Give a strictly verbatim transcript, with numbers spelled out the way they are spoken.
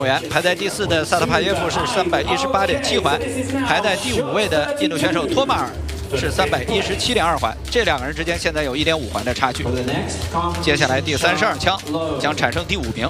员排在第四的萨特帕耶夫是三百一十八点七环，排在第五位的印度选手托马尔是三百一十七点二环，这两个人之间现在有一点五环的差距。接下来第三十二枪将产生第五名。